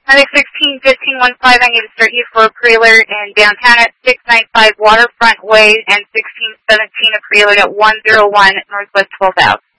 Highway 161515, I need to start you for a preload in downtown at 695 Waterfront Way and 1617 a preload at 101 Northwest 12th Ave.